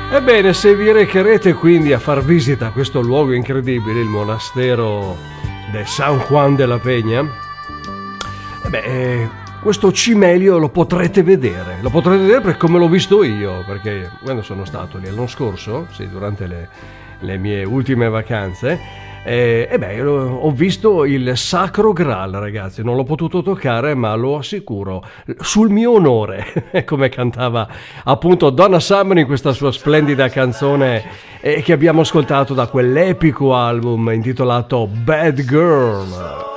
Ebbene, se vi recherete quindi a far visita a questo luogo incredibile, il monastero de San Juan de la Peña, questo cimelio lo potrete vedere. Lo potrete vedere per come l'ho visto io, perché quando sono stato lì l'anno scorso, sì, durante le mie ultime vacanze, ho visto il Sacro Graal, ragazzi. Non l'ho potuto toccare, ma lo assicuro, sul mio onore, come cantava appunto Donna Summer in questa sua splendida canzone che abbiamo ascoltato da quell'epico album intitolato Bad Girl.